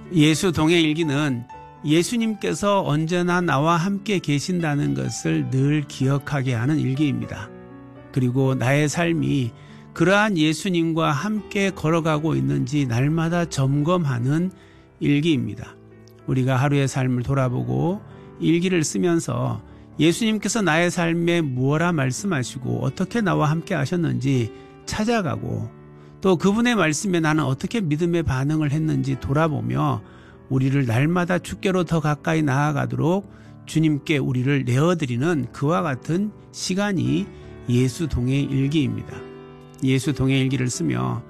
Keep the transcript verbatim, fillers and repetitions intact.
예수 동행 일기는 예수님께서 언제나 나와 함께 계신다는 것을 늘 기억하게 하는 일기입니다. 그리고 나의 삶이 그러한 예수님과 함께 걸어가고 있는지 날마다 점검하는 일기입니다. 우리가 하루의 삶을 돌아보고 일기를 쓰면서 예수님께서 나의 삶에 무엇라 말씀하시고 어떻게 나와 함께 하셨는지 찾아가고 또 그분의 말씀에 나는 어떻게 믿음의 반응을 했는지 돌아보며 우리를 날마다 주께로 더 가까이 나아가도록 주님께 우리를 내어드리는 그와 같은 시간이 예수 동행 일기입니다. 예수 동행 일기를 쓰며